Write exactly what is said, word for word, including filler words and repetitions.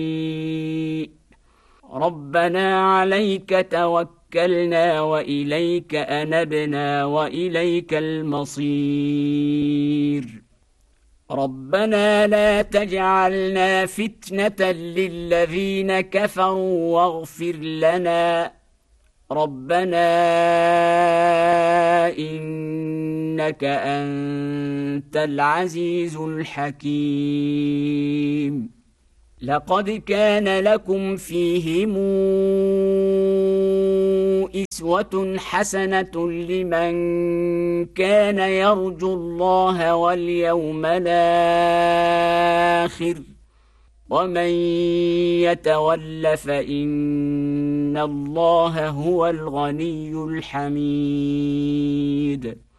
ربنا عليك توكلنا وإليك أنبنا وإليك المصير ربنا لا تجعلنا فتنة للذين كفروا واغفر لنا ربنا إنك أنت العزيز الحكيم لقد كان لكم فيهم أسوة حسنة لمن كان يرجو الله واليوم الآخر ومن يتول فإن الله هو الغني الحميد